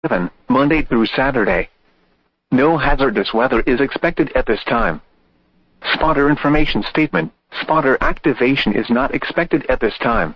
Monday through Saturday. No hazardous weather is expected at this time. Spotter information statement. Spotter activation is not expected at this time.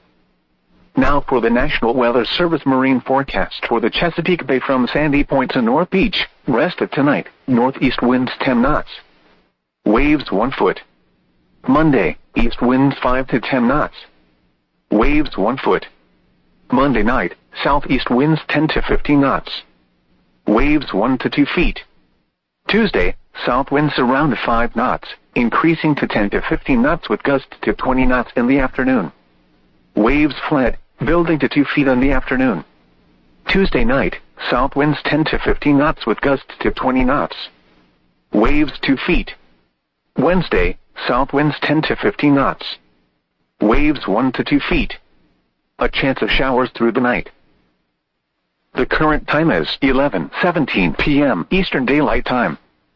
Now for the National Weather Service marine forecast for the Chesapeake Bay from Sandy Point to North Beach. Rest of tonight. Northeast winds 10 knots. Waves 1 foot. Monday, east winds 5 to 10 knots. Waves 1 foot. Monday night, southeast winds 10 to 15 knots. Waves 1 to 2 feet. Tuesday, south winds around 5 knots, increasing to 10 to 15 knots with gusts to 20 knots in the afternoon. Waves fled, building to 2 feet in the afternoon. Tuesday night, south winds 10 to 15 knots with gusts to 20 knots. Waves 2 feet. Wednesday, south winds 10 to 15 knots. Waves 1 to 2 feet. A chance of showers through the night. The current time is 11:17 p.m. Eastern Daylight Time.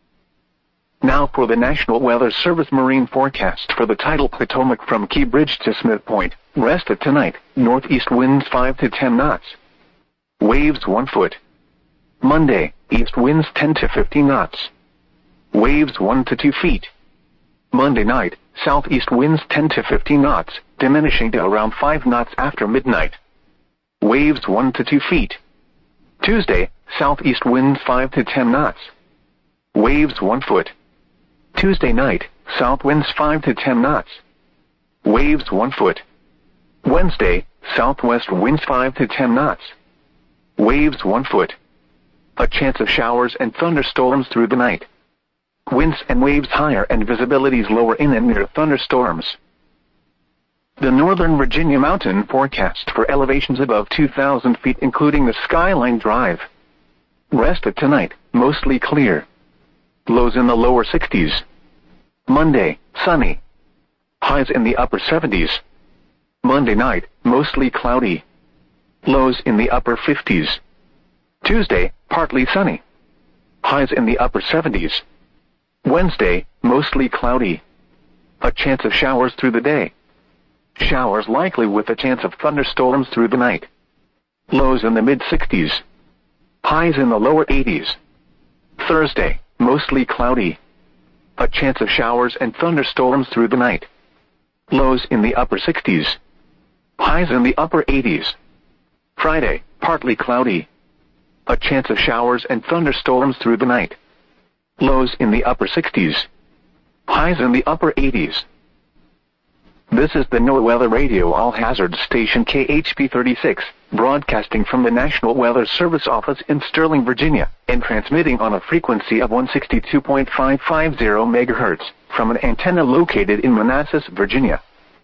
Now for the National Weather Service marine forecast for the tidal Potomac from Key Bridge to Smith Point. Rest of tonight. Northeast winds 5 to 10 knots. Waves 1 foot. Monday, east winds 10 to 15 knots. Waves 1 to 2 feet. Monday night, southeast winds 10 to 15 knots, diminishing to around 5 knots after midnight. Waves 1 to 2 feet. Tuesday, southeast winds 5 to 10 knots. Waves 1 foot. Tuesday night, south winds 5 to 10 knots. Waves 1 foot. Wednesday, southwest winds 5 to 10 knots. Waves 1 foot. A chance of showers and thunderstorms through the night. Winds and waves higher and visibilities lower in and near thunderstorms. The Northern Virginia mountain forecast for elevations above 2,000 feet including the Skyline Drive. Rest of tonight, mostly clear. Lows in the lower 60s. Monday, sunny. Highs in the upper 70s. Monday night, mostly cloudy. Lows in the upper 50s. Tuesday, partly sunny. Highs in the upper 70s. Wednesday, mostly cloudy. A chance of showers through the day. Showers likely with a chance of thunderstorms through the night. Lows in the mid-60s. Highs in the lower 80s. Thursday, mostly cloudy. A chance of showers and thunderstorms through the night. Lows in the upper 60s. Highs in the upper 80s. Friday, partly cloudy. A chance of showers and thunderstorms through the night. Lows in the upper 60s. Highs in the upper 80s. This is the NOAA Weather Radio All Hazard Station KHP 36, broadcasting from the National Weather Service office in Sterling, Virginia, and transmitting on a frequency of 162.550 MHz from an antenna located in Manassas, Virginia.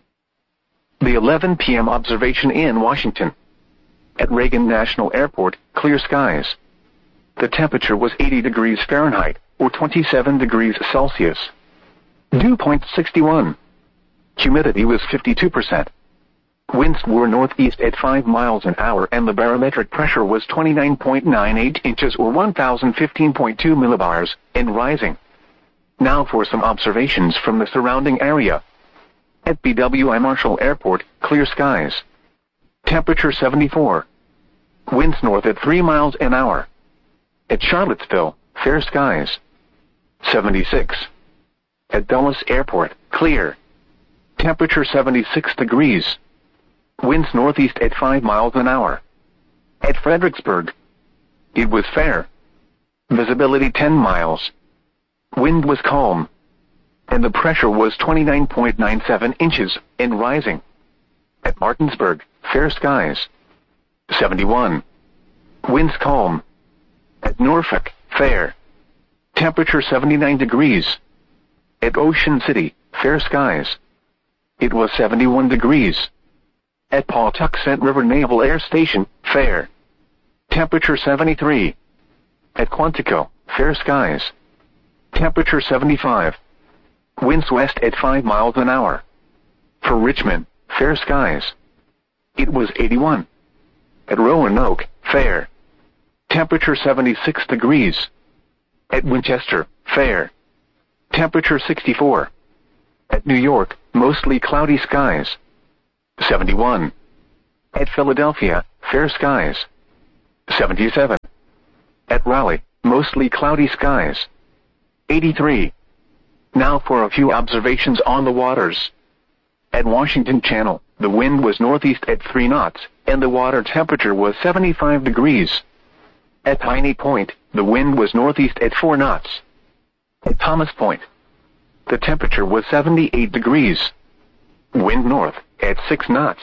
The 11 p.m. observation in Washington. At Reagan National Airport, clear skies. The temperature was 80 degrees Fahrenheit, or 27 degrees Celsius. Dew point 61. Humidity was 52%. Winds were northeast at 5 miles an hour and the barometric pressure was 29.98 inches or 1015.2 millibars, and rising. Now for some observations from the surrounding area. At BWI Marshall Airport, clear skies. Temperature 74. Winds north at 3 miles an hour. At Charlottesville, fair skies. 76. At Dulles Airport, clear. Temperature 76 degrees. Winds northeast at 5 miles an hour. At Fredericksburg, it was fair. Visibility 10 miles. Wind was calm. And the pressure was 29.97 inches and rising. At Martinsburg, fair skies. 71. Winds calm. At Norfolk, fair. Temperature 79 degrees. At Ocean City, fair skies. It was 71 degrees. At Pawtuxet River Naval Air Station, fair. Temperature 73. At Quantico, fair skies. Temperature 75. Winds west at 5 miles an hour. For Richmond, fair skies. It was 81. At Roanoke, fair. Temperature 76 degrees. At Winchester, fair. Temperature 64. At New York, mostly cloudy skies. 71. At Philadelphia, fair skies. 77. At Raleigh, mostly cloudy skies. 83. Now for a few observations on the waters. At Washington Channel, the wind was northeast at 3 knots, and the water temperature was 75 degrees. At Piney Point, the wind was northeast at 4 knots. At Thomas Point, the temperature was 78 degrees. Wind north, at 6 knots.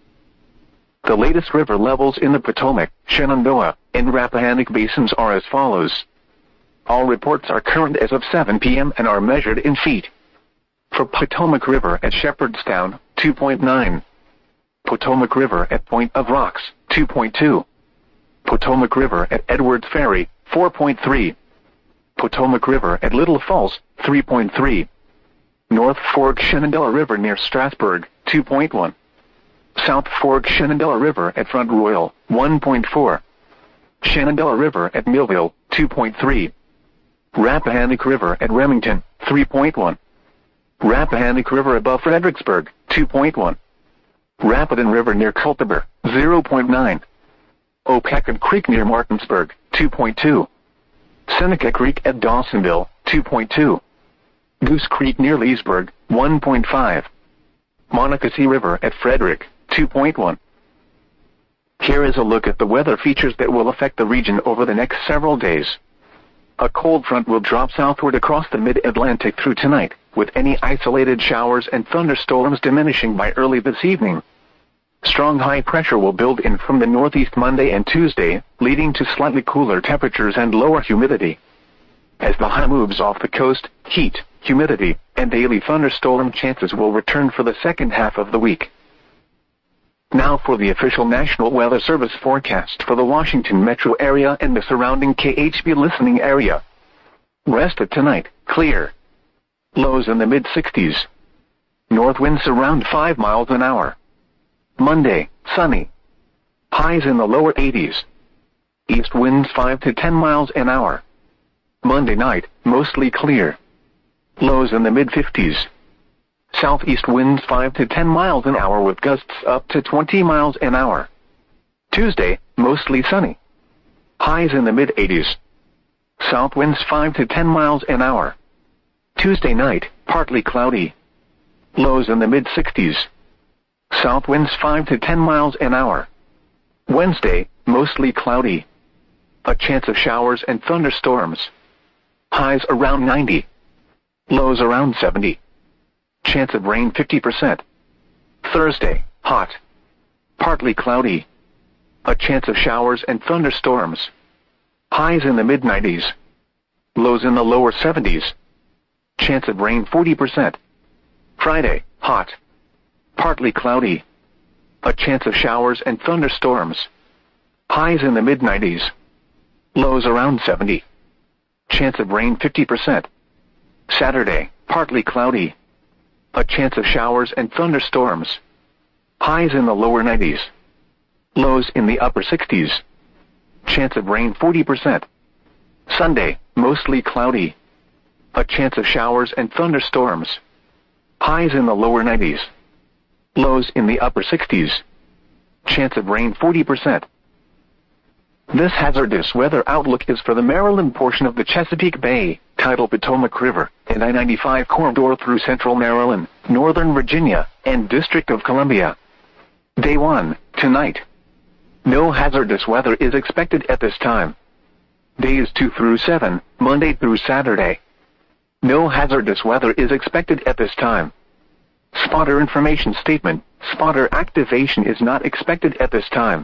The latest river levels in the Potomac, Shenandoah, and Rappahannock basins are as follows. All reports are current as of 7 p.m. and are measured in feet. For Potomac River at Shepherdstown, 2.9. Potomac River at Point of Rocks, 2.2. Potomac River at Edwards Ferry, 4.3. Potomac River at Little Falls, 3.3. North Fork Shenandoah River near Strasburg, 2.1. South Fork Shenandoah River at Front Royal, 1.4. Shenandoah River at Millville, 2.3. Rappahannock River at Remington, 3.1. Rappahannock River above Fredericksburg, 2.1. Rapidan River near Culpeper, 0.9. Opacad Creek near Martinsburg, 2.2. Seneca Creek at Dawsonville, 2.2. Goose Creek near Leesburg, 1.5. Monocacy River at Frederick, 2.1. Here is a look at the weather features that will affect the region over the next several days. A cold front will drop southward across the mid-Atlantic through tonight, with any isolated showers and thunderstorms diminishing by early this evening. Strong high pressure will build in from the northeast Monday and Tuesday, leading to slightly cooler temperatures and lower humidity. As the high moves off the coast, heat, humidity, and daily thunderstorm chances will return for the second half of the week. Now for the official National Weather Service forecast for the Washington metro area and the surrounding KHB listening area. Rest of tonight, clear. Lows in the mid-60s. North winds around 5 miles an hour. Monday, sunny. Highs in the lower 80s. East winds 5 to 10 miles an hour. Monday night, mostly clear. Lows in the mid-50s. Southeast winds 5 to 10 miles an hour with gusts up to 20 miles an hour. Tuesday, mostly sunny. Highs in the mid-80s. South winds 5 to 10 miles an hour. Tuesday night, partly cloudy. Lows in the mid-60s. South winds 5 to 10 miles an hour. Wednesday, mostly cloudy. A chance of showers and thunderstorms. Highs around 90. Lows around 70. Chance of rain 50%. Thursday, hot. Partly cloudy. A chance of showers and thunderstorms. Highs in the mid-90s. Lows in the lower 70s. Chance of rain 40%. Friday, hot. Partly cloudy. A chance of showers and thunderstorms. Highs in the mid-90s. Lows around 70. Chance of rain 50%. Saturday, partly cloudy. A chance of showers and thunderstorms. Highs in the lower 90s. Lows in the upper 60s. Chance of rain 40%. Sunday, mostly cloudy. A chance of showers and thunderstorms. Highs in the lower 90s. Lows in the upper 60s. Chance of rain 40%. This hazardous weather outlook is for the Maryland portion of the Chesapeake Bay, tidal Potomac River, and I-95 corridor through central Maryland, northern Virginia, and District of Columbia. Day 1, tonight. No hazardous weather is expected at this time. Days 2 through 7, Monday through Saturday. No hazardous weather is expected at this time. Spotter information statement. Spotter activation is not expected at this time.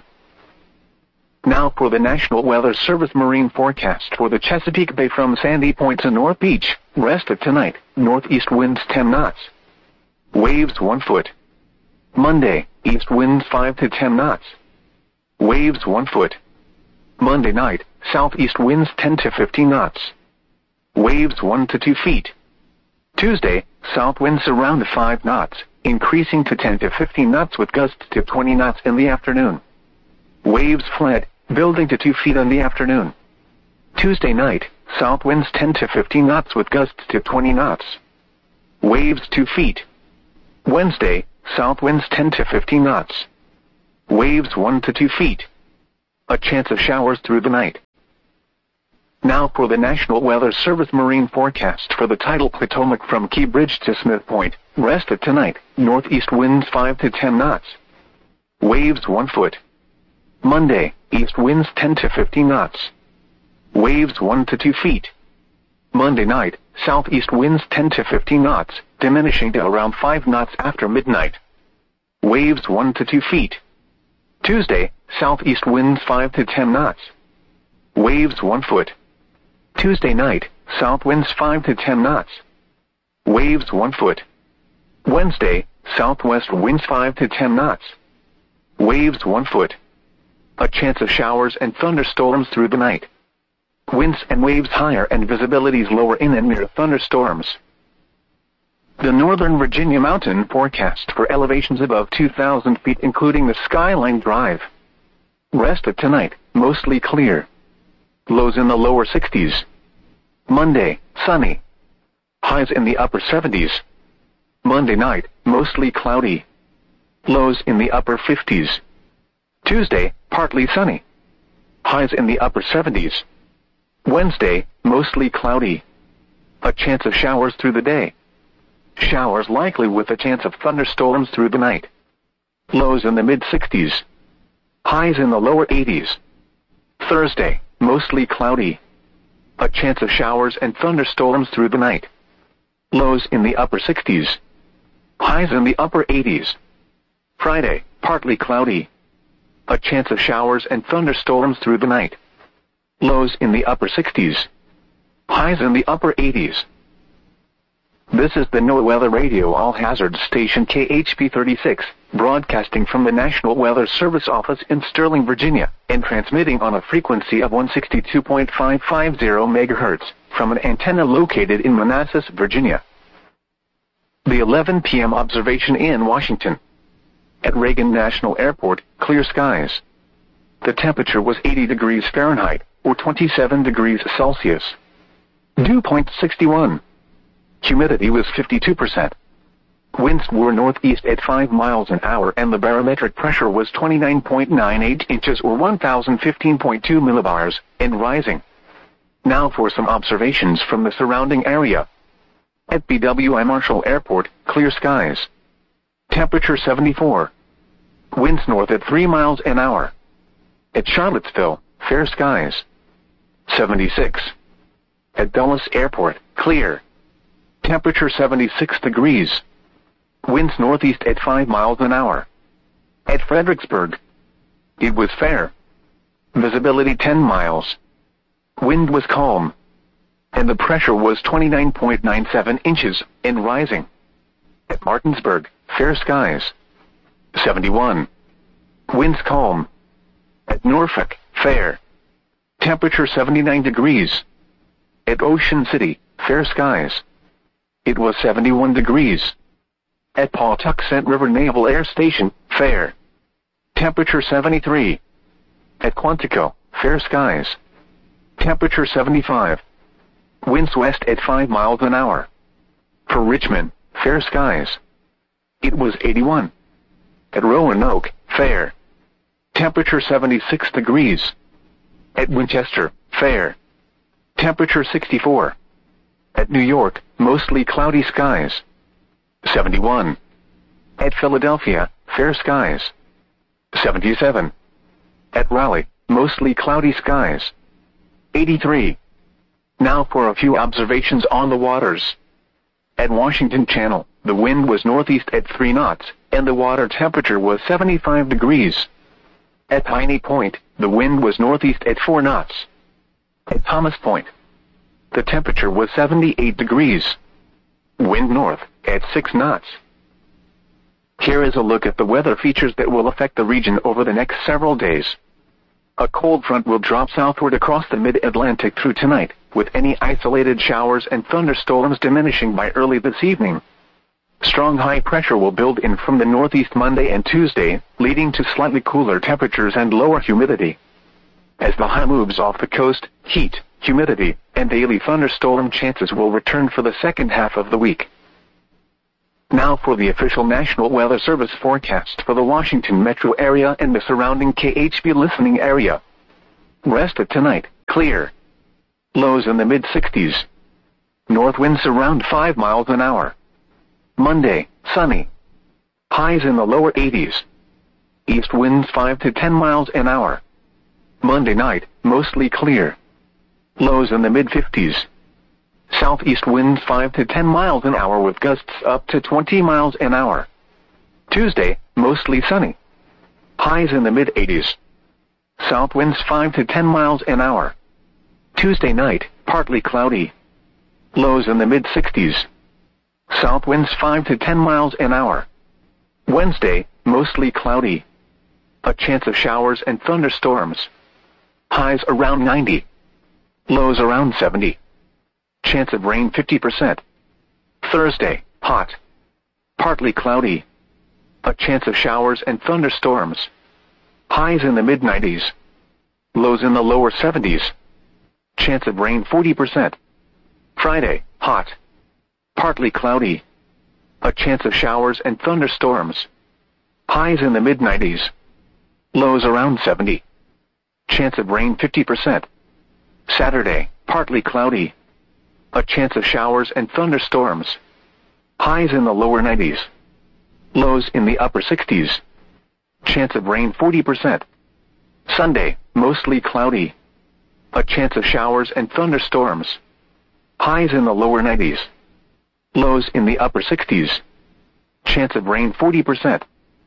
Now for the National Weather Service marine forecast for the Chesapeake Bay from Sandy Point to North Beach. Rest of tonight, northeast winds 10 knots. Waves 1 foot. Monday, east winds 5 to 10 knots. Waves 1 foot. Monday night, southeast winds 10 to 15 knots. Waves 1 to 2 feet. Tuesday, south winds around 5 knots, increasing to 10 to 15 knots with gusts to 20 knots in the afternoon. Waves flat, building to 2 feet in the afternoon. Tuesday night, south winds 10 to 15 knots with gusts to 20 knots. Waves 2 feet. Wednesday, south winds 10 to 15 knots. Waves 1 to 2 feet. A chance of showers through the night. Now for the National Weather Service marine forecast for the tidal Potomac from Key Bridge to Smith Point. Rest of tonight, northeast winds 5 to 10 knots. Waves 1 foot. Monday, east winds 10 to 15 knots. Waves 1 to 2 feet. Monday night, southeast winds 10 to 15 knots, diminishing to around 5 knots after midnight. Waves 1 to 2 feet. Tuesday, southeast winds 5 to 10 knots. Waves 1 foot. Tuesday night, south winds 5 to 10 knots. Waves 1 foot. Wednesday, southwest winds 5 to 10 knots. Waves 1 foot. A chance of showers and thunderstorms through the night. Winds and waves higher and visibilities lower in and near thunderstorms. The Northern Virginia mountain forecast for elevations above 2,000 feet including the Skyline Drive. Rest of tonight, mostly clear. Lows in the lower 60s. Monday, sunny. Highs in the upper 70s. Monday night, mostly cloudy. Lows in the upper 50s. Tuesday, partly sunny. Highs in the upper 70s. Wednesday, mostly cloudy. A chance of showers through the day. Showers likely with a chance of thunderstorms through the night. Lows in the mid-60s. Highs in the lower 80s. Thursday, mostly cloudy. A chance of showers and thunderstorms through the night. Lows in the upper 60s. Highs in the upper 80s. Friday, partly cloudy. A chance of showers and thunderstorms through the night. Lows in the upper 60s. Highs in the upper 80s. This is the NOAA Weather Radio All-Hazard Station KHP 36, broadcasting from the National Weather Service office in Sterling, Virginia, and transmitting on a frequency of 162.550 MHz from an antenna located in Manassas, Virginia. The 11 p.m. observation in Washington. At Reagan National Airport, clear skies. The temperature was 80 degrees Fahrenheit, or 27 degrees Celsius. Dew point 61. Humidity was 52%. Winds were northeast at 5 miles an hour and the barometric pressure was 29.98 inches or 1015.2 millibars, and rising. Now for some observations from the surrounding area. At BWI Marshall Airport, clear skies. Temperature 74. Winds north at 3 miles an hour. At Charlottesville, fair skies. 76. At Dulles Airport, clear. Temperature 76 degrees. Winds northeast at 5 miles an hour. At Fredericksburg, it was fair. Visibility 10 miles. Wind was calm. And the pressure was 29.97 inches, and rising. At Martinsburg, fair skies. 71. Winds calm. At Norfolk, fair. Temperature 79 degrees. At Ocean City, fair skies. It was 71 degrees. At Pawtuxet River Naval Air Station, fair. Temperature 73. At Quantico, fair skies. Temperature 75. Winds west at 5 miles an hour. For Richmond, fair skies. It was 81. At Roanoke, fair. Temperature 76 degrees. At Winchester, fair. Temperature 64. At New York, mostly cloudy skies. 71. At Philadelphia, fair skies. 77. At Raleigh, mostly cloudy skies. 83. Now for a few observations on the waters. At Washington Channel, the wind was northeast at 3 knots, and the water temperature was 75 degrees. At Piney Point, the wind was northeast at 4 knots. At Thomas Point, the temperature was 78 degrees. Wind north at 6 knots. Here is a look at the weather features that will affect the region over the next several days. A cold front will drop southward across the mid-Atlantic through tonight, with any isolated showers and thunderstorms diminishing by early this evening. Strong high pressure will build in from the northeast Monday and Tuesday, leading to slightly cooler temperatures and lower humidity. As the high moves off the coast, heat, humidity, and daily thunderstorm chances will return for the second half of the week. Now for the official National Weather Service forecast for the Washington metro area and the surrounding KHP listening area. Rest of tonight, clear. Lows in the mid-60s. North winds around 5 miles an hour. Monday, sunny. Highs in the lower 80s. East winds 5 to 10 miles an hour. Monday night, mostly clear. Lows in the mid-50s. Southeast winds 5 to 10 miles an hour with gusts up to 20 miles an hour. Tuesday, mostly sunny. Highs in the mid-80s. South winds 5 to 10 miles an hour. Tuesday night, partly cloudy. Lows in the mid-60s. South winds 5 to 10 miles an hour. Wednesday, mostly cloudy. A chance of showers and thunderstorms. Highs around 90. Lows around 70. Chance of rain 50%. Thursday, hot. Partly cloudy. A chance of showers and thunderstorms. Highs in the mid-90s. Lows in the lower 70s. Chance of rain 40%. Friday, hot. Partly cloudy. A chance of showers and thunderstorms. Highs in the mid-90s. Lows around 70. Chance of rain 50%. Saturday, partly cloudy. A chance of showers and thunderstorms. Highs in the lower 90s. Lows in the upper 60s. Chance of rain 40%. Sunday, mostly cloudy. A chance of showers and thunderstorms. Highs in the lower 90s. Lows in the upper 60s. Chance of rain 40%.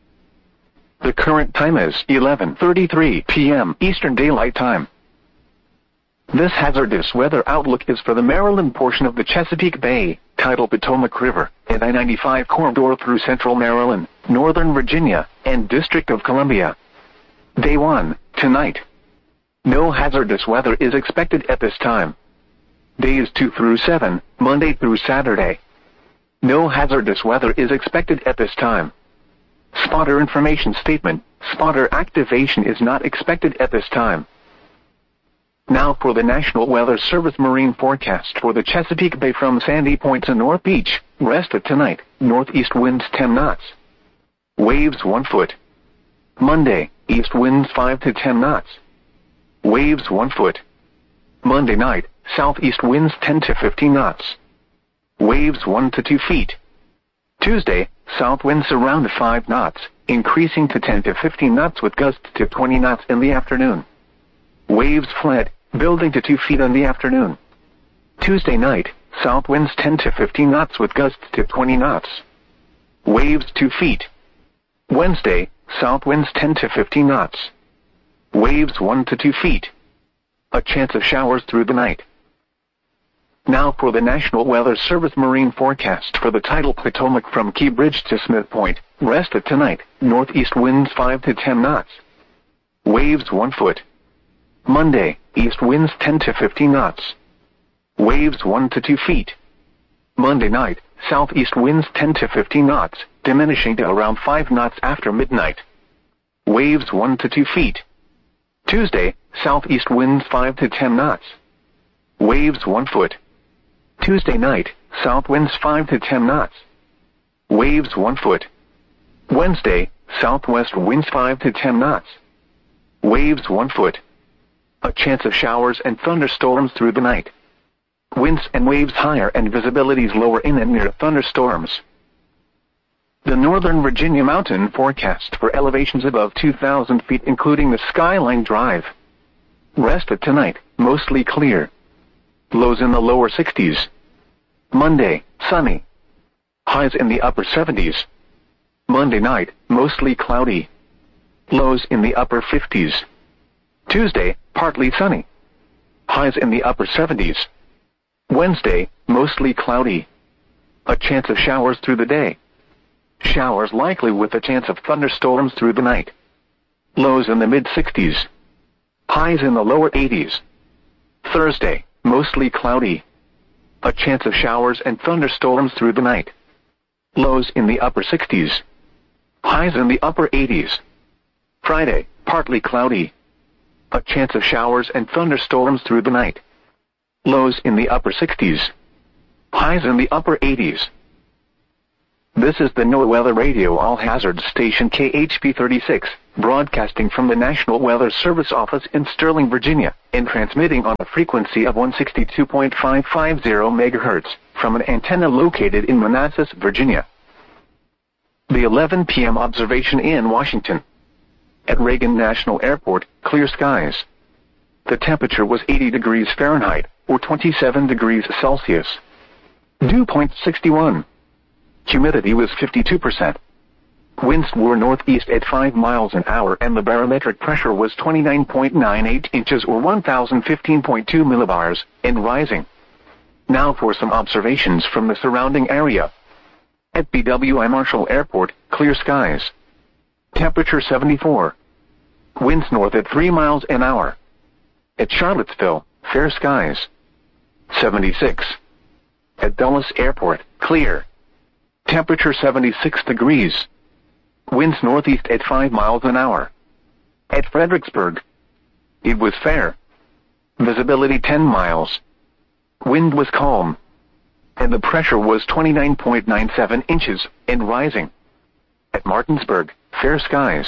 The current time is 11:33 p.m. Eastern Daylight Time. This hazardous weather outlook is for the Maryland portion of the Chesapeake Bay, tidal Potomac River, and I-95 corridor through central Maryland, northern Virginia, and District of Columbia. Day 1, tonight. No hazardous weather is expected at this time. Days 2 through 7, Monday through Saturday. No hazardous weather is expected at this time. Spotter information statement. Spotter activation is not expected at this time. Now for the National Weather Service marine forecast for the Chesapeake Bay from Sandy Point to North Beach. Rest of tonight, northeast winds 10 knots. Waves 1 foot. Monday, east winds 5 to 10 knots. Waves 1 foot. Monday night, southeast winds 10 to 15 knots. Waves 1 to 2 feet. Tuesday, south winds around 5 knots, increasing to 10 to 15 knots with gusts to 20 knots in the afternoon. Waves fled, building to 2 feet in the afternoon. Tuesday night, south winds 10 to 15 knots with gusts to 20 knots. Waves 2 feet. Wednesday, south winds 10 to 15 knots. Waves 1 to 2 feet. A chance of showers through the night. Now for the National Weather Service marine forecast for the tidal Potomac from Key Bridge to Smith Point. Rest of tonight, northeast winds 5 to 10 knots. Waves 1 foot. Monday, east winds 10 to 15 knots. Waves 1 to 2 feet. Monday night, southeast winds 10 to 15 knots, diminishing to around 5 knots after midnight. Waves 1 to 2 feet. Tuesday, southeast winds 5 to 10 knots. Waves 1 foot. Tuesday night, south winds 5 to 10 knots. Waves 1 foot. Wednesday, southwest winds 5 to 10 knots. Waves 1 foot. A chance of showers and thunderstorms through the night. Winds and waves higher and visibilities lower in and near thunderstorms. The Northern Virginia mountain forecast for elevations above 2,000 feet including the Skyline Drive. Rest of tonight, mostly clear. Lows in the lower 60s. Monday, sunny. Highs in the upper 70s. Monday night, mostly cloudy. Lows in the upper 50s. Tuesday, partly sunny. Highs in the upper 70s. Wednesday, mostly cloudy. A chance of showers through the day. Showers likely with a chance of thunderstorms through the night. Lows in the mid-60s. Highs in the lower 80s. Thursday, mostly cloudy. A chance of showers and thunderstorms through the night. Lows in the upper 60s. Highs in the upper 80s. Friday, partly cloudy. A chance of showers and thunderstorms through the night. Lows in the upper 60s. Highs in the upper 80s. This is the NOAA Weather Radio All Hazards Station KHP 36, broadcasting from the National Weather Service office in Sterling, Virginia, and transmitting on a frequency of 162.550 MHz from an antenna located in Manassas, Virginia. The 11 p.m. observation in Washington. At Reagan National Airport, clear skies. The temperature was 80 degrees Fahrenheit, or 27 degrees Celsius. Dew point 61. Humidity was 52%. Winds were northeast at 5 miles an hour and the barometric pressure was 29.98 inches or 1015.2 millibars, and rising. Now for some observations from the surrounding area. At BWI Marshall Airport, clear skies. Temperature 74. Winds north at 3 miles an hour. At Charlottesville, fair skies. 76. At Dulles Airport, clear. Temperature 76 degrees. Winds northeast at 5 miles an hour. At Fredericksburg, it was fair. Visibility 10 miles. Wind was calm. And the pressure was 29.97 inches, and rising. At Martinsburg, fair skies.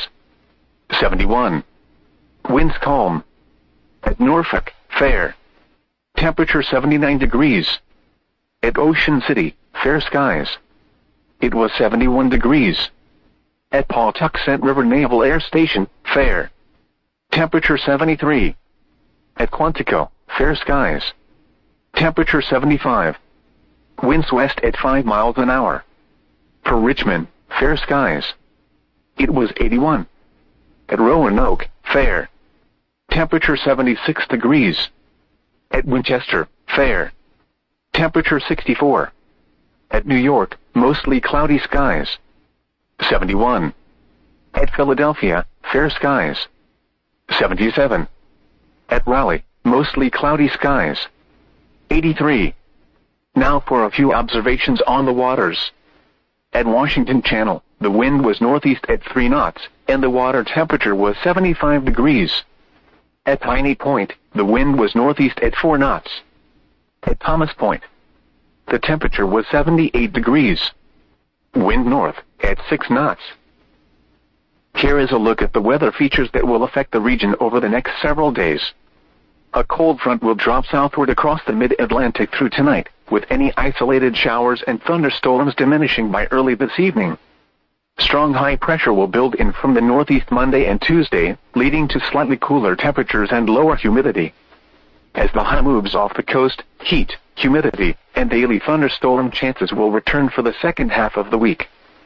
71. Winds calm. At Norfolk, fair. Temperature 79 degrees. At Ocean City, fair skies. It was 71 degrees. At Pawtuxet River Naval Air Station, fair. Temperature 73. At Quantico, fair skies. Temperature 75. Winds west at 5 miles an hour. For Richmond, fair skies. It was 81. At Roanoke, fair. Temperature 76 degrees. At Winchester, fair. Temperature 64. At New York, mostly cloudy skies. 71. At Philadelphia, fair skies. 77. At Raleigh, mostly cloudy skies. 83. Now for a few observations on the waters. At Washington Channel, the wind was northeast at 3 knots, and the water temperature was 75 degrees. At Piney Point, the wind was northeast at 4 knots. At Thomas Point, the temperature was 78 degrees. Wind north at 6 knots. Here is a look at the weather features that will affect the region over the next several days. A cold front will drop southward across the mid-Atlantic through tonight, with any isolated showers and thunderstorms diminishing by early this evening. Strong high pressure will build in from the northeast Monday and Tuesday, leading to slightly cooler temperatures and lower humidity. As the high moves off the coast, heat, humidity, and daily thunderstorm chances will return for the second half of the week.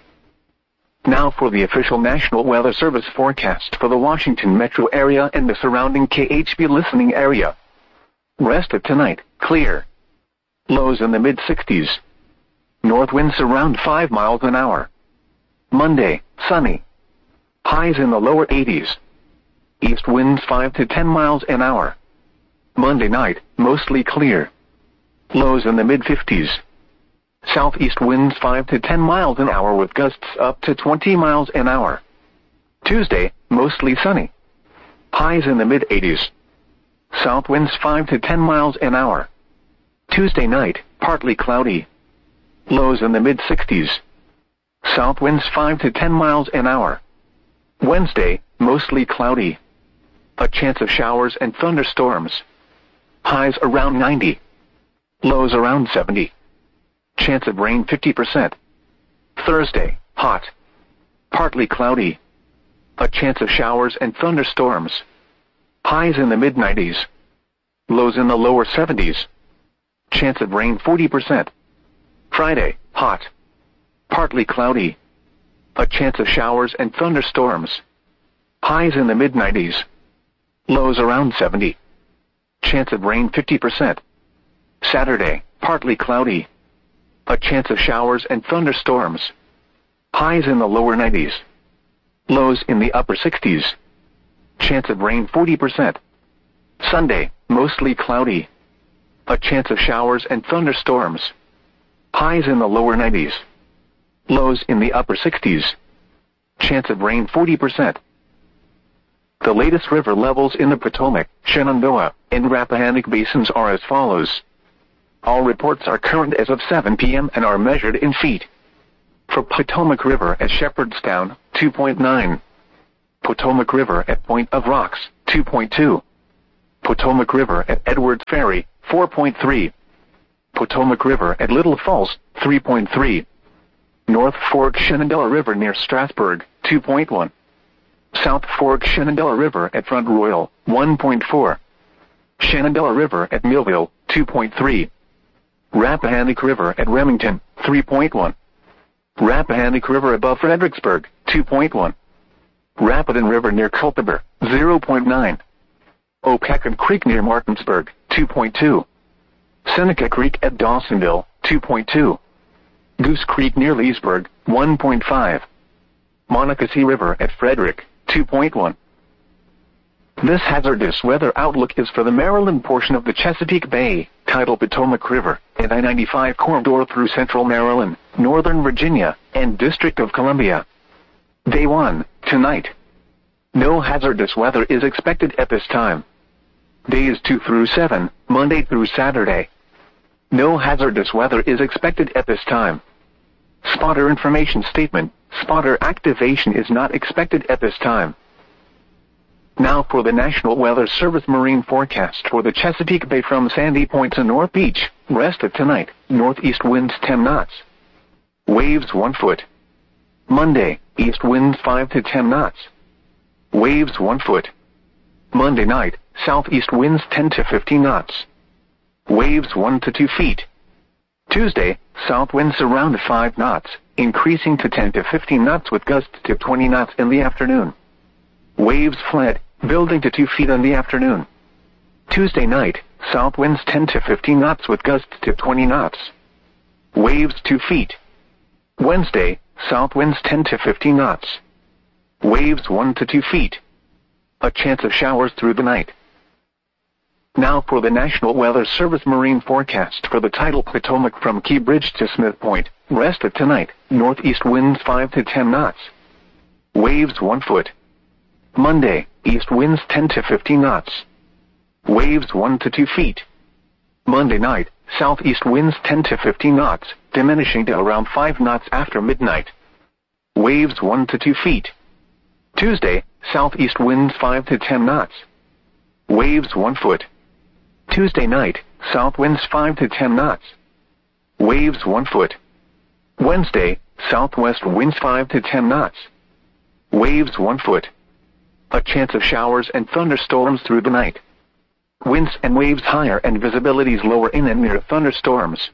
Now for the official National Weather Service forecast for the Washington metro area and the surrounding KHB listening area. Rest of tonight, clear. Lows in the mid-60s. North winds around 5 miles an hour. Monday, sunny. Highs in the lower 80s. East winds 5 to 10 miles an hour. Monday night, mostly clear. Lows in the mid-50s. Southeast winds 5 to 10 miles an hour with gusts up to 20 miles an hour. Tuesday, mostly sunny. Highs in the mid-80s. South winds 5 to 10 miles an hour. Tuesday night, partly cloudy. Lows in the mid-60s. South winds 5 to 10 miles an hour. Wednesday, mostly cloudy. A chance of showers and thunderstorms. Highs around 90. Lows around 70. Chance of rain 50%. Thursday, hot. Partly cloudy. A chance of showers and thunderstorms. Highs in the mid-90s. Lows in the lower 70s. Chance of rain 40%. Friday, hot. Partly cloudy. A chance of showers and thunderstorms. Highs in the mid-90s. Lows around 70. Chance of rain 50%. Saturday, partly cloudy. A chance of showers and thunderstorms. Highs in the lower 90s. Lows in the upper 60s. Chance of rain 40%. Sunday, mostly cloudy. A chance of showers and thunderstorms. Highs in the lower 90s. Lows in the upper 60s. Chance of rain 40%. The latest river levels in the Potomac, Shenandoah, and Rappahannock basins are as follows. All reports are current as of 7 p.m. and are measured in feet. For Potomac River at Shepherdstown, 2.9. Potomac River at Point of Rocks, 2.2. Potomac River at Edwards Ferry, 4.3. Potomac River at Little Falls, 3.3. North Fork Shenandoah River near Strasburg, 2.1. South Fork Shenandoah River at Front Royal, 1.4. Shenandoah River at Millville, 2.3. Rappahannock River at Remington, 3.1. Rappahannock River above Fredericksburg, 2.1. Rapidan River near Culpeper, 0.9. Opequon Creek near Martinsburg, 2.2. Seneca Creek at Dawsonville, 2.2. Goose Creek near Leesburg, 1.5. Monocacy River at Frederick, 2.1. This hazardous weather outlook is for the Maryland portion of the Chesapeake Bay, tidal Potomac River, and I-95 corridor through central Maryland, northern Virginia, and District of Columbia. Day 1, tonight. No hazardous weather is expected at this time. Days 2 through 7, Monday through Saturday. No hazardous weather is expected at this time. Spotter information statement. Spotter activation is not expected at this time. Now for the National Weather Service marine forecast for the Chesapeake Bay from Sandy Point to North Beach. Rest of tonight. Northeast winds 10 knots. Waves 1 foot. Monday, east winds 5 to 10 knots. Waves 1 foot. Monday night, southeast winds 10 to 15 knots. Waves 1 to 2 feet. Tuesday, south winds around 5 knots, increasing to 10 to 15 knots with gusts to 20 knots in the afternoon. Waves fled, building to 2 feet in the afternoon. Tuesday night, south winds 10 to 15 knots with gusts to 20 knots. Waves 2 feet. Wednesday, south winds 10 to 15 knots. Waves 1 to 2 feet. A chance of showers through the night. Now for the National Weather Service marine forecast for the tidal Potomac from Key Bridge to Smith Point. Rest of tonight, northeast winds 5 to 10 knots. Waves 1 foot. Monday, east winds 10 to 15 knots. Waves 1 to 2 feet. Monday night, southeast winds 10 to 15 knots, diminishing to around 5 knots after midnight. Waves 1 to 2 feet. Tuesday, southeast winds 5 to 10 knots. Waves 1 foot. Tuesday night, south winds 5 to 10 knots. Waves 1 foot. Wednesday, southwest winds 5 to 10 knots. Waves 1 foot. A chance of showers and thunderstorms through the night. Winds and waves higher and visibilities lower in and near thunderstorms.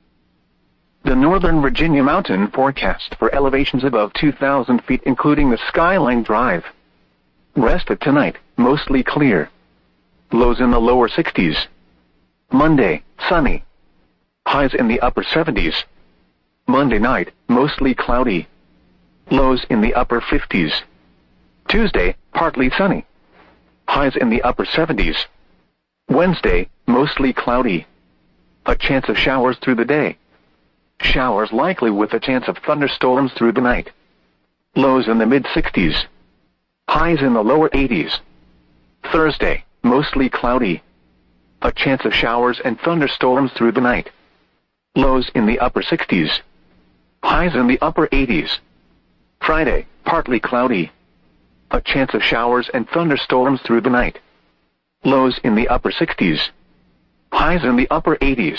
The Northern Virginia mountain forecast for elevations above 2,000 feet including the Skyline Drive. Rest of tonight, mostly clear. Lows in the lower 60s. Monday, sunny. Highs in the upper 70s. Monday night, mostly cloudy. Lows in the upper 50s. Tuesday, partly sunny. Highs in the upper 70s. Wednesday, mostly cloudy. A chance of showers through the day. Showers likely with a chance of thunderstorms through the night. Lows in the mid-60s. Highs in the lower 80s. Thursday, mostly cloudy. A chance of showers and thunderstorms through the night. Lows in the upper 60s. Highs in the upper 80s. Friday, partly cloudy. A chance of showers and thunderstorms through the night. Lows in the upper 60s. Highs in the upper 80s.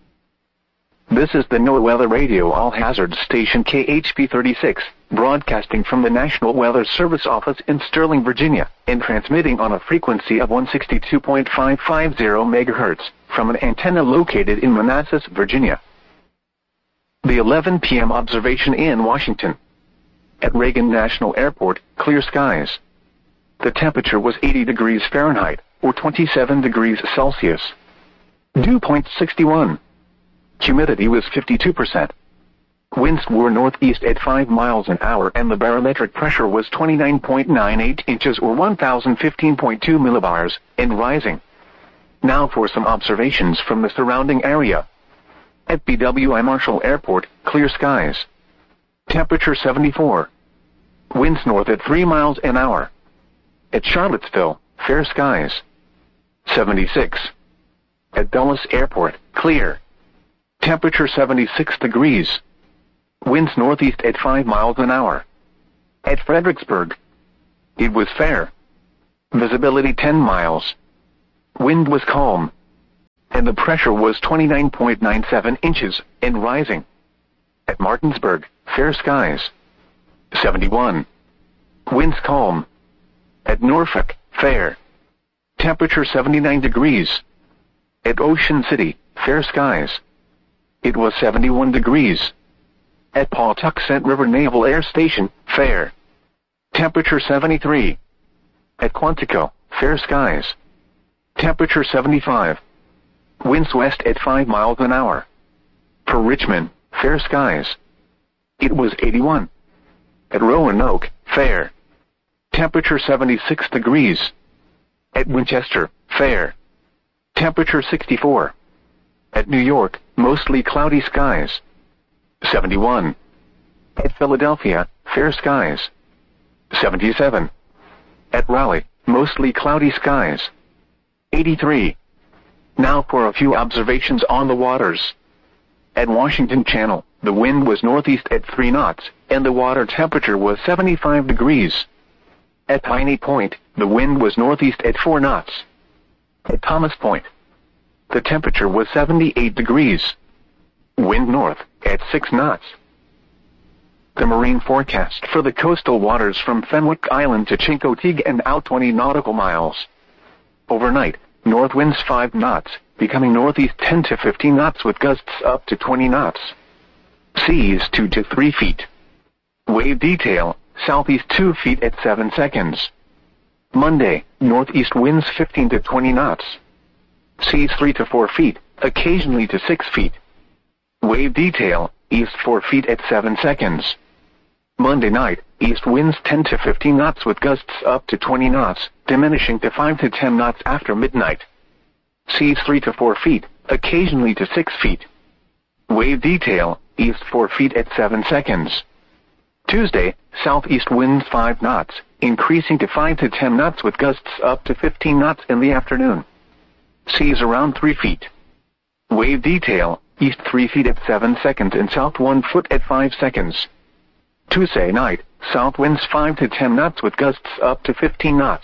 This is the NOAA Weather Radio All Hazards Station KHP 36, broadcasting from the National Weather Service office in Sterling, Virginia, and transmitting on a frequency of 162.550 MHz from an antenna located in Manassas, Virginia. The 11 p.m. observation in Washington. At Reagan National Airport, clear skies. The temperature was 80 degrees Fahrenheit, or 27 degrees Celsius. Dew point 61. Humidity was 52%. Winds were northeast at 5 miles an hour and the barometric pressure was 29.98 inches or 1,015.2 millibars, and rising. Now for some observations from the surrounding area. At BWI Marshall Airport, clear skies. Temperature 74. Winds north at 3 miles an hour. At Charlottesville, fair skies. 76. At Dulles Airport, clear. Temperature 76 degrees. Winds northeast at 5 miles an hour. At Fredericksburg, it was fair. Visibility 10 miles. Wind was calm. And the pressure was 29.97 inches and rising. At Martinsburg, fair skies. 71. Winds calm. At Norfolk, fair. Temperature 79 degrees. At Ocean City, fair skies. It was 71 degrees. At Pawtuxet River Naval Air Station, fair. Temperature 73. At Quantico, fair skies. Temperature 75. Winds west at 5 miles an hour. For Richmond, fair skies. It was 81. At Roanoke, fair. Temperature 76 degrees. At Winchester, fair. Temperature 64. At New York, mostly cloudy skies. 71. At Philadelphia, fair skies. 77. At Raleigh, mostly cloudy skies. 83. Now for a few observations on the waters. At Washington Channel, the wind was northeast at 3 knots, and the water temperature was 75 degrees. At Piney Point, the wind was northeast at 4 knots. At Thomas Point, the temperature was 78 degrees. Wind north at 6 knots. The marine forecast for the coastal waters from Fenwick Island to Chincoteague and out 20 nautical miles. Overnight, north winds 5 knots, becoming northeast 10 to 15 knots with gusts up to 20 knots. Seas 2 to 3 feet. Wave detail, southeast 2 feet at 7 seconds. Monday, northeast winds 15 to 20 knots. Seas 3 to 4 feet, occasionally to 6 feet. Wave detail, east 4 feet at 7 seconds. Monday night, east winds 10 to 15 knots with gusts up to 20 knots, diminishing to 5 to 10 knots after midnight. Seas 3 to 4 feet, occasionally to 6 feet. Wave detail, east 4 feet at 7 seconds. Tuesday, southeast winds 5 knots, increasing to 5 to 10 knots with gusts up to 15 knots in the afternoon. Seas around 3 feet. Wave detail, east 3 feet at 7 seconds and south 1 foot at 5 seconds. Tuesday night, south winds 5 to 10 knots with gusts up to 15 knots.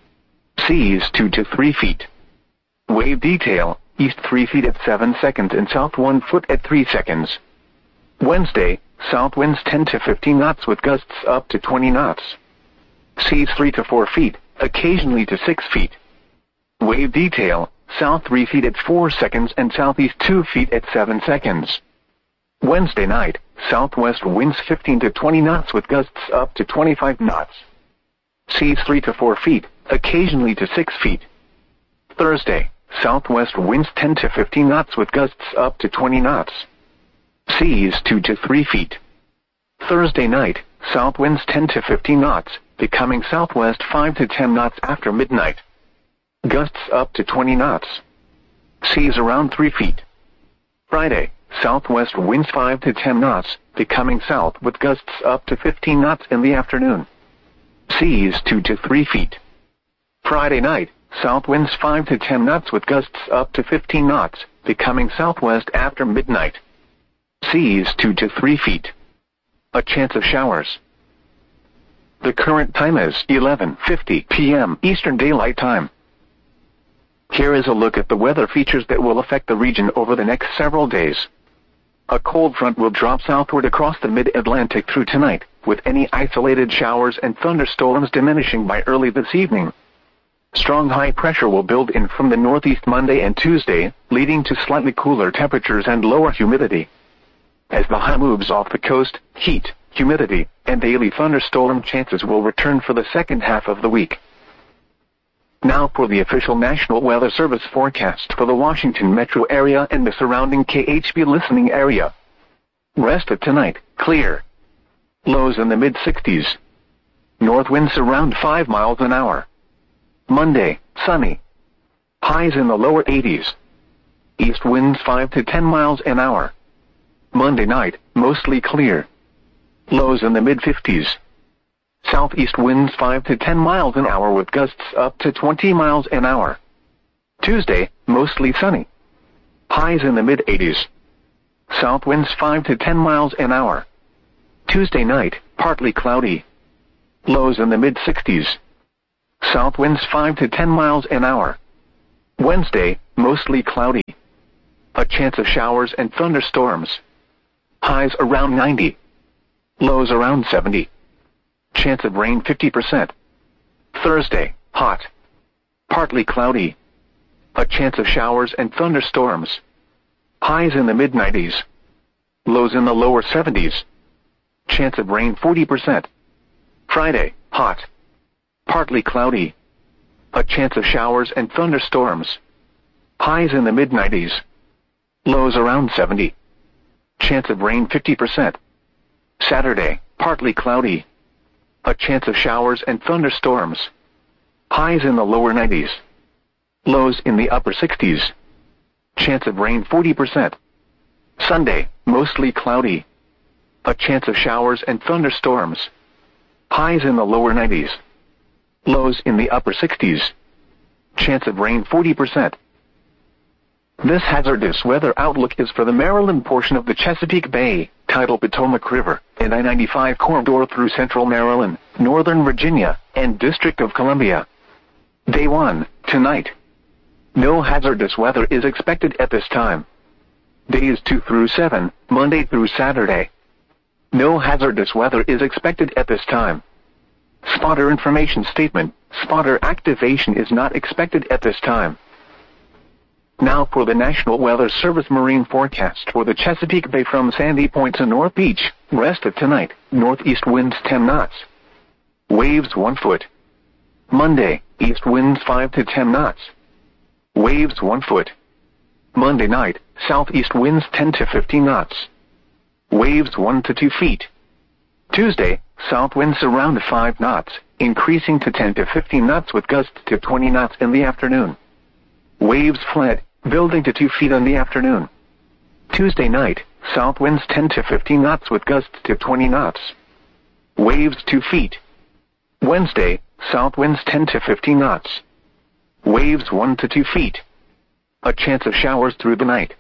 Seas 2 to 3 feet. Wave detail, east 3 feet at 7 seconds and south 1 foot at 3 seconds. Wednesday, south winds 10 to 15 knots with gusts up to 20 knots. Seas 3 to 4 feet, occasionally to 6 feet. Wave detail, south 3 feet at 4 seconds and southeast 2 feet at 7 seconds. Wednesday night, southwest winds 15 to 20 knots with gusts up to 25 knots. Seas 3 to 4 feet, occasionally to 6 feet. Thursday, southwest winds 10 to 15 knots with gusts up to 20 knots. Seas 2 to 3 feet. Thursday night, south winds 10 to 15 knots, becoming southwest 5 to 10 knots after midnight. Gusts up to 20 knots. Seas around 3 feet. Friday, southwest winds 5 to 10 knots, becoming south with gusts up to 15 knots in the afternoon. Seas 2 to 3 feet. Friday night, south winds 5 to 10 knots with gusts up to 15 knots, becoming southwest after midnight. Seas 2 to 3 feet. A chance of showers. The current time is 11:50 p.m. Eastern Daylight Time. Here is a look at the weather features that will affect the region over the next several days. A cold front will drop southward across the mid-Atlantic through tonight, with any isolated showers and thunderstorms diminishing by early this evening. Strong high pressure will build in from the northeast Monday and Tuesday, leading to slightly cooler temperatures and lower humidity. As the high moves off the coast, heat, humidity, and daily thunderstorm chances will return for the second half of the week. Now for the official National Weather Service forecast for the Washington metro area and the surrounding KHB listening area. Rest of tonight, clear. Lows in the mid-60s. North winds around 5 miles an hour. Monday, sunny. Highs in the lower 80s. East winds 5 to 10 miles an hour. Monday night, mostly clear. Lows in the mid-50s. Southeast winds 5 to 10 miles an hour with gusts up to 20 miles an hour. Tuesday, mostly sunny. Highs in the mid-80s. South winds 5 to 10 miles an hour. Tuesday night, partly cloudy. Lows in the mid-60s. South winds 5 to 10 miles an hour. Wednesday, mostly cloudy. A chance of showers and thunderstorms. Highs around 90. Lows around 70. Chance of rain 50%. Thursday, hot. Partly cloudy. A chance of showers and thunderstorms. Highs in the mid-90s. Lows in the lower 70s. Chance of rain 40%. Friday, hot. Partly cloudy. A chance of showers and thunderstorms. Highs in the mid-90s. Lows around 70. Chance of rain 50%. Saturday, partly cloudy. A chance of showers and thunderstorms. Highs in the lower 90s. Lows in the upper 60s. Chance of rain 40%. Sunday, mostly cloudy. A chance of showers and thunderstorms. Highs in the lower 90s. Lows in the upper 60s. Chance of rain 40%. This hazardous weather outlook is for the Maryland portion of the Chesapeake Bay, tidal Potomac River, and I-95 corridor through central Maryland, northern Virginia, and District of Columbia. Day 1, tonight. No hazardous weather is expected at this time. Days 2 through 7, Monday through Saturday. No hazardous weather is expected at this time. Spotter information statement. Spotter activation is not expected at this time. Now for the National Weather Service marine forecast for the Chesapeake Bay from Sandy Point to North Beach. Rest of tonight. Northeast winds 10 knots. Waves 1 foot. Monday, east winds 5 to 10 knots. Waves 1 foot. Monday night, southeast winds 10 to 15 knots. Waves 1 to 2 feet. Tuesday, south winds around 5 knots, increasing to 10 to 15 knots with gusts to 20 knots in the afternoon. Waves fled, building to 2 feet in the afternoon. Tuesday night, south winds 10 to 15 knots with gusts to 20 knots. Waves 2 feet. Wednesday, south winds 10 to 15 knots. Waves 1 to 2 feet. A chance of showers through the night.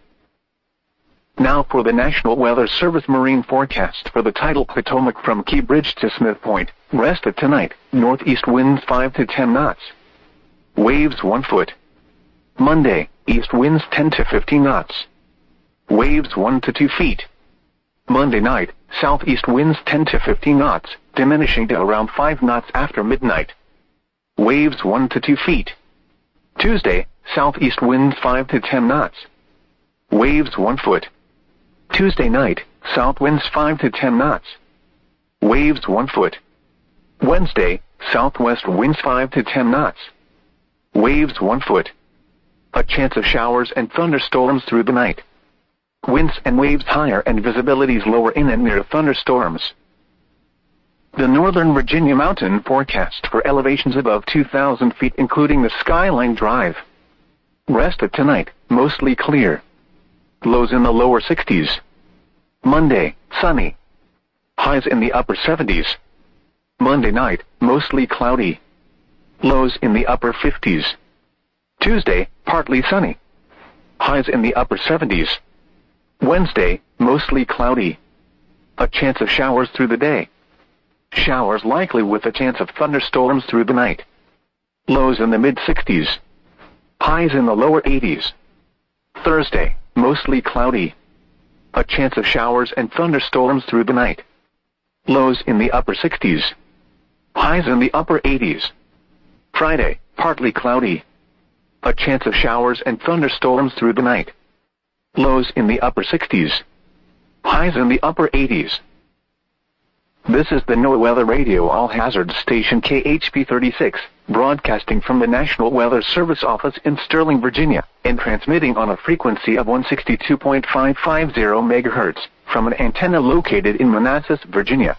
Now for the National Weather Service marine forecast for the tidal Potomac from Key Bridge to Smith Point. Rest of tonight, northeast winds 5 to 10 knots. Waves 1 foot. Monday, east winds 10 to 15 knots. Waves 1 to 2 feet. Monday night, southeast winds 10 to 15 knots, diminishing to around 5 knots after midnight. Waves 1 to 2 feet. Tuesday, southeast winds 5 to 10 knots. Waves 1 foot. Tuesday night, south winds 5 to 10 knots. Waves 1 foot. Wednesday, southwest winds 5 to 10 knots. Waves 1 foot. A chance of showers and thunderstorms through the night. Winds and waves higher and visibilities lower in and near thunderstorms. The Northern Virginia mountain forecast for elevations above 2,000 feet including the Skyline Drive. Rest of tonight, mostly clear. Lows in the lower 60s. Monday, sunny. Highs in the upper 70s. Monday night, mostly cloudy. Lows in the upper 50s. Tuesday, partly sunny. Highs in the upper 70s. Wednesday, mostly cloudy. A chance of showers through the day. Showers likely with a chance of thunderstorms through the night. Lows in the mid-60s. Highs in the lower 80s. Thursday, mostly cloudy. A chance of showers and thunderstorms through the night. Lows in the upper 60s. Highs in the upper 80s. Friday, partly cloudy. A chance of showers and thunderstorms through the night. Lows in the upper 60s. Highs in the upper 80s. This is the NOAA Weather Radio All Hazards Station KHP 36, broadcasting from the National Weather Service office in Sterling, Virginia, and transmitting on a frequency of 162.550 MHz from an antenna located in Manassas, Virginia.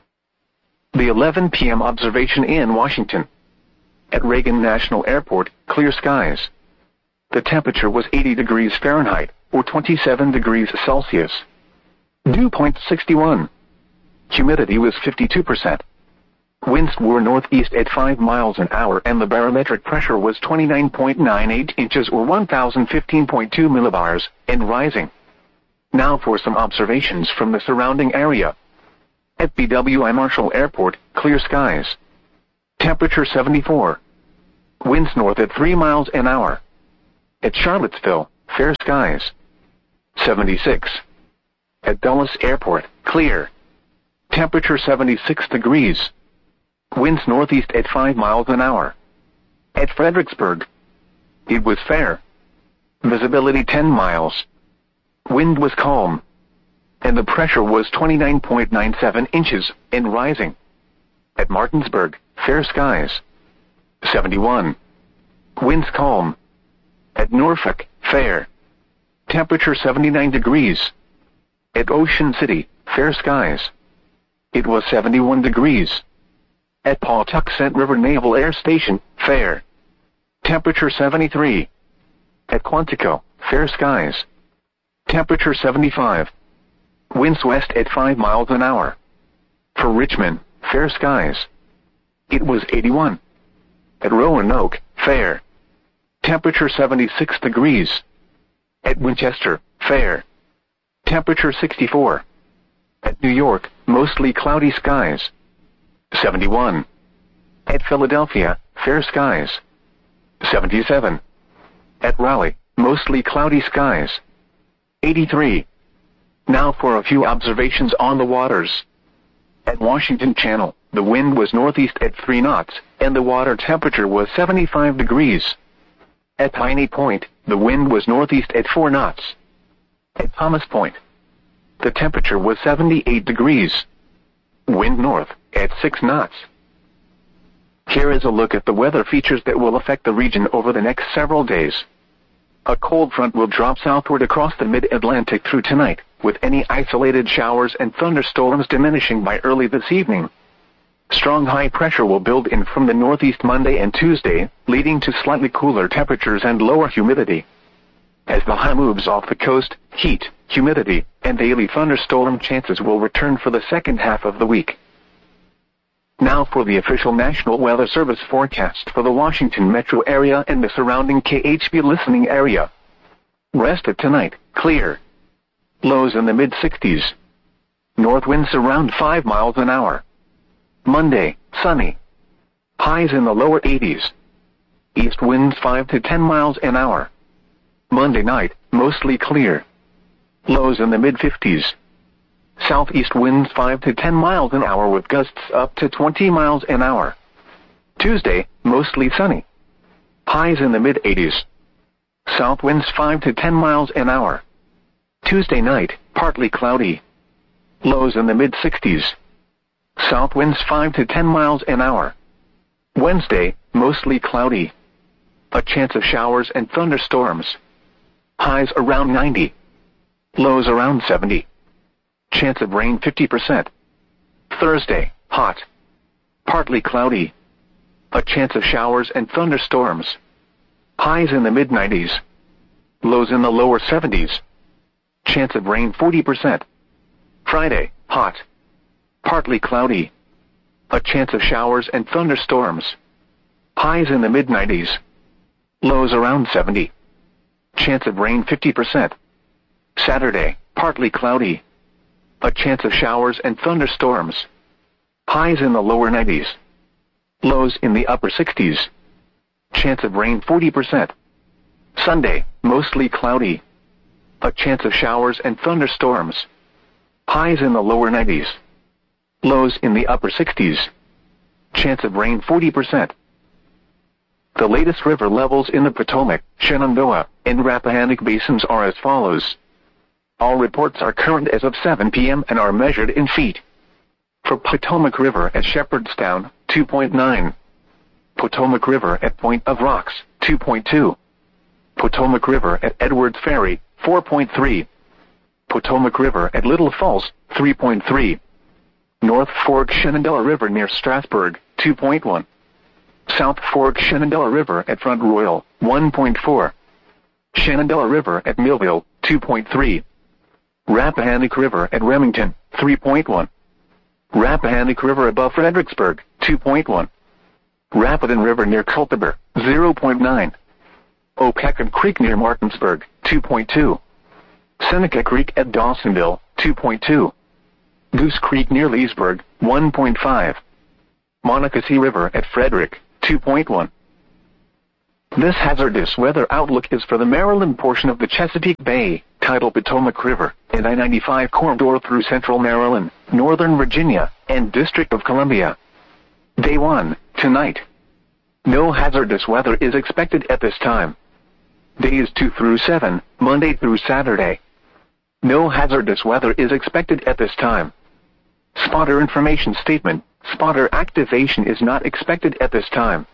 The 11 p.m. observation in Washington. At Reagan National Airport, clear skies. The temperature was 80 degrees Fahrenheit, or 27 degrees Celsius. Dew point 61. Humidity was 52%. Winds were northeast at 5 miles an hour and the barometric pressure was 29.98 inches or 1,015.2 millibars, and rising. Now for some observations from the surrounding area. At BWI Marshall Airport, clear skies. Temperature 74. Winds north at 3 miles an hour. At Charlottesville, fair skies. 76. At Dulles Airport, clear. Temperature 76 degrees. Winds northeast at 5 miles an hour. At Fredericksburg, it was fair. Visibility 10 miles. Wind was calm. And the pressure was 29.97 inches and rising. At Martinsburg, fair skies. 71. Winds calm. At Norfolk, fair. Temperature 79 degrees. At Ocean City, fair skies. It was 71 degrees. At Pawtuxet River Naval Air Station, fair. Temperature 73. At Quantico, fair skies. Temperature 75. Winds west at 5 miles an hour. For Richmond, fair skies. It was 81. At Roanoke, fair. Temperature 76 degrees. At Winchester, fair. Temperature 64. At New York, mostly cloudy skies. 71. At Philadelphia, fair skies. 77. At Raleigh, mostly cloudy skies. 83. Now for a few observations on the waters. At Washington Channel, the wind was northeast at 3 knots, and the water temperature was 75 degrees. At Piney Point, the wind was northeast at 4 knots. At Thomas Point, the temperature was 78 degrees. Wind north at 6 knots. Here is a look at the weather features that will affect the region over the next several days. A cold front will drop southward across the mid-Atlantic through tonight, with any isolated showers and thunderstorms diminishing by early this evening. Strong high pressure will build in from the northeast Monday and Tuesday, leading to slightly cooler temperatures and lower humidity. As the high moves off the coast, heat, humidity, and daily thunderstorm chances will return for the second half of the week. Now for the official National Weather Service forecast for the Washington metro area and the surrounding KHB listening area. Rest of tonight, clear. Lows in the mid-60s. North winds around 5 miles an hour. Monday, sunny. Highs in the lower 80s. East winds 5 to 10 miles an hour. Monday night, mostly clear. Lows in the mid-50s. Southeast winds 5 to 10 miles an hour with gusts up to 20 miles an hour. Tuesday, mostly sunny. Highs in the mid-80s. South winds 5 to 10 miles an hour. Tuesday night, partly cloudy. Lows in the mid-60s. South winds 5 to 10 miles an hour. Wednesday, mostly cloudy. A chance of showers and thunderstorms. Highs around 90. Lows around 70. Chance of rain 50%. Thursday, hot. Partly cloudy. A chance of showers and thunderstorms. Highs in the mid-90s. Lows in the lower 70s. Chance of rain 40%. Friday, hot. Partly cloudy. A chance of showers and thunderstorms. Highs in the mid-90s. Lows around 70. Chance of rain 50%. Saturday, partly cloudy. A chance of showers and thunderstorms. Highs in the lower 90s. Lows in the upper 60s. Chance of rain 40%. Sunday, mostly cloudy. A chance of showers and thunderstorms. Highs in the lower 90s. Lows in the upper 60s. Chance of rain 40%. The latest river levels in the Potomac, Shenandoah, and Rappahannock basins are as follows. All reports are current as of 7 p.m. and are measured in feet. For Potomac River at Shepherdstown, 2.9. Potomac River at Point of Rocks, 2.2. Potomac River at Edwards Ferry, 4.3. Potomac River at Little Falls, 3.3. North Fork Shenandoah River near Strasburg, 2.1. South Fork Shenandoah River at Front Royal, 1.4. Shenandoah River at Millville, 2.3. Rappahannock River at Remington, 3.1. Rappahannock River above Fredericksburg, 2.1. Rapidan River near Culpeper, 0.9. Opecon Creek near Martinsburg, 2.2. Seneca Creek at Dawsonville, 2.2. Goose Creek near Leesburg, 1.5. Monocacy River at Frederick, 2.1. This hazardous weather outlook is for the Maryland portion of the Chesapeake Bay, tidal Potomac River, and I-95 corridor through central Maryland, northern Virginia, and District of Columbia. Day 1, tonight. No hazardous weather is expected at this time. Days 2 through 7, Monday through Saturday. No hazardous weather is expected at this time. Spotter information statement. Spotter activation is not expected at this time.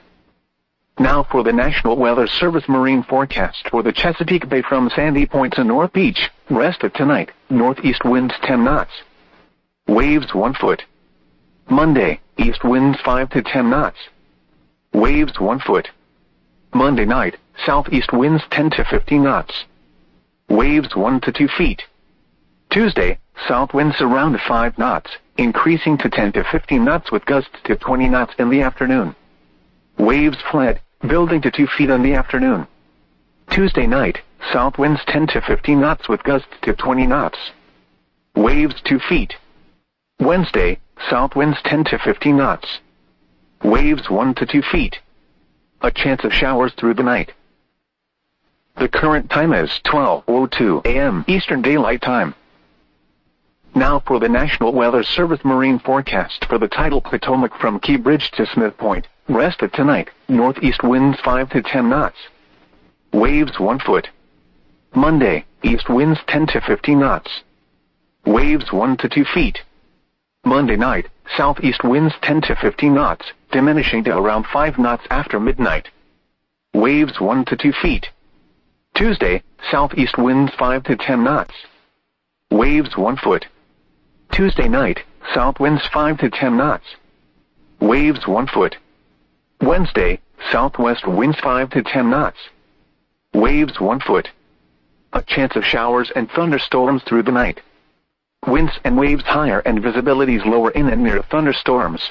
Now for the National Weather Service marine forecast for the Chesapeake Bay from Sandy Point to North Beach. Rest of tonight, northeast winds 10 knots. Waves 1 foot. Monday, east winds 5 to 10 knots. Waves 1 foot. Monday night, southeast winds 10 to 15 knots. Waves 1 to 2 feet. Tuesday, south winds around 5 knots, increasing to 10 to 15 knots with gusts to 20 knots in the afternoon. Waves fled, building to 2 feet in the afternoon. Tuesday night, south winds 10 to 15 knots with gusts to 20 knots. Waves 2 feet. Wednesday, south winds 10 to 15 knots. Waves 1 to 2 feet. A chance of showers through the night. The current time is 12:02 a.m. Eastern Daylight Time. Now for the National Weather Service marine forecast for the tidal Potomac from Key Bridge to Smith Point. Rest of tonight, northeast winds 5 to 10 knots. Waves 1 foot. Monday, east winds 10 to 15 knots. Waves 1 to 2 feet. Monday night, southeast winds 10 to 15 knots, diminishing to around 5 knots after midnight. Waves 1 to 2 feet. Tuesday, southeast winds 5 to 10 knots. Waves 1 foot. Tuesday night, south winds 5 to 10 knots. Waves 1 foot. Wednesday, southwest winds 5 to 10 knots. Waves 1 foot. A chance of showers and thunderstorms through the night. Winds and waves higher and visibilities lower in and near thunderstorms.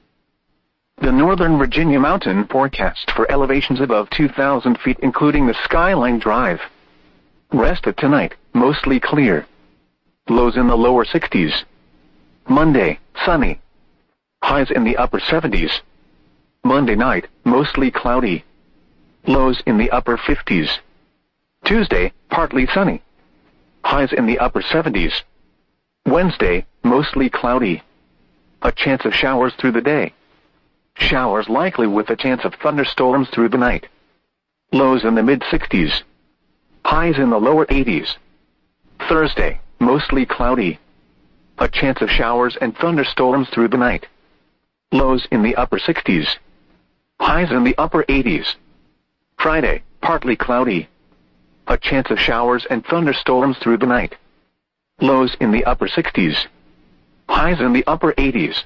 The Northern Virginia mountain forecast for elevations above 2,000 feet including the Skyline Drive. Rest of tonight, mostly clear. Lows in the lower 60s. Monday, sunny. Highs in the upper 70s. Monday night, mostly cloudy. Lows in the upper 50s. Tuesday, partly sunny. Highs in the upper 70s. Wednesday, mostly cloudy. A chance of showers through the day. Showers likely with a chance of thunderstorms through the night. Lows in the mid-60s. Highs in the lower 80s. Thursday, mostly cloudy. A chance of showers and thunderstorms through the night. Lows in the upper 60s. Highs in the upper 80s. Friday, partly cloudy. A chance of showers and thunderstorms through the night. Lows in the upper 60s. Highs in the upper 80s.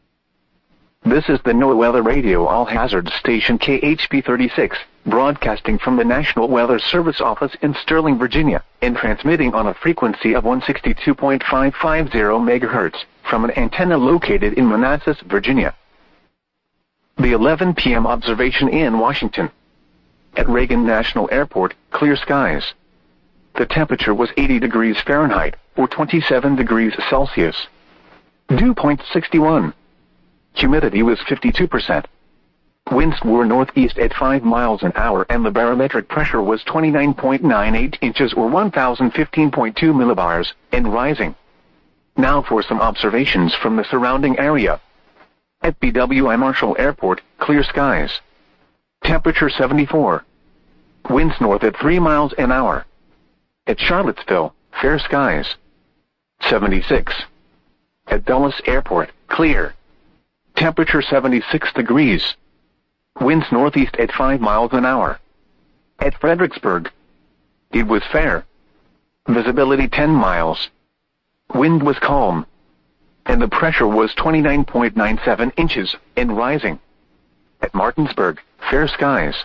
This is the NOAA Weather Radio All-Hazard Station KHP 36, broadcasting from the National Weather Service office in Sterling, Virginia, and transmitting on a frequency of 162.550 MHz from an antenna located in Manassas, Virginia. The 11 p.m. observation in Washington. At Reagan National Airport, clear skies. The temperature was 80 degrees Fahrenheit, or 27 degrees Celsius. Dew point 61. Humidity was 52%. Winds were northeast at 5 miles an hour and the barometric pressure was 29.98 inches or 1,015.2 millibars, and rising. Now for some observations from the surrounding area. At BWI Marshall Airport, clear skies. Temperature 74. Winds north at 3 miles an hour. At Charlottesville, fair skies. 76. At Dulles Airport, clear. Temperature 76 degrees. Winds northeast at 5 miles an hour. At Fredericksburg, it was fair. Visibility 10 miles. Wind was calm. And the pressure was 29.97 inches, and rising. At Martinsburg, fair skies.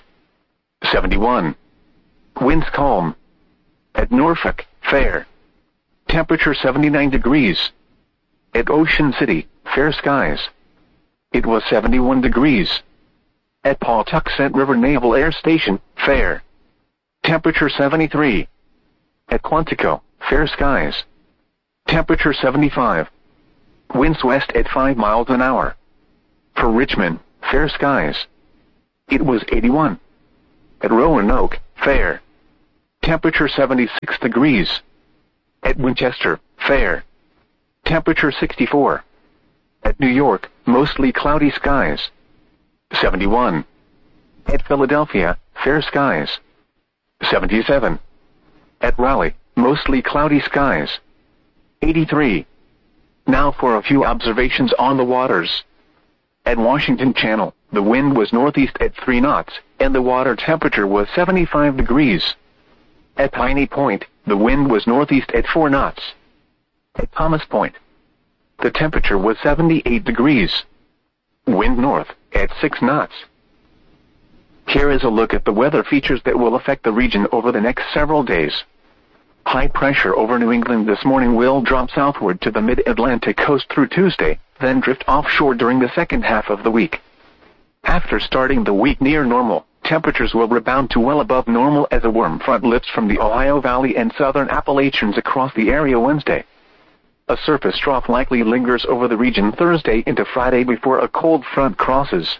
71. Winds calm. At Norfolk, fair. Temperature 79 degrees. At Ocean City, fair skies. It was 71 degrees. At Pawtuxet River Naval Air Station, fair. Temperature 73. At Quantico, fair skies. Temperature 75. Winds west at 5 miles an hour. For Richmond, fair skies. It was 81. At Roanoke, fair. Temperature 76 degrees. At Winchester, fair. Temperature 64. At New York, mostly cloudy skies. 71. At Philadelphia, fair skies. 77. At Raleigh, mostly cloudy skies. 83. Now for a few observations on the waters. At Washington Channel, the wind was northeast at 3 knots, and the water temperature was 75 degrees. At Piney Point, the wind was northeast at 4 knots. At Thomas Point, the temperature was 78 degrees. Wind north at 6 knots. Here is a look at the weather features that will affect the region over the next several days. High pressure over New England this morning will drop southward to the mid-Atlantic coast through Tuesday, then drift offshore during the second half of the week. After starting the week near normal, temperatures will rebound to well above normal as a warm front lifts from the Ohio Valley and southern Appalachians across the area Wednesday. A surface trough likely lingers over the region Thursday into Friday before a cold front crosses.